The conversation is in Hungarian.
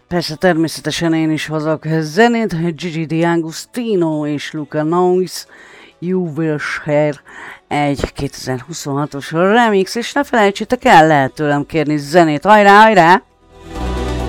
Persze, természetesen én is hozok zenét, Gigi D'Agostino és Luca Noise, You Will Share, egy 2026-os remix, és ne felejtsétek el, lehet tőlem kérni zenét, hajrá, hajrá!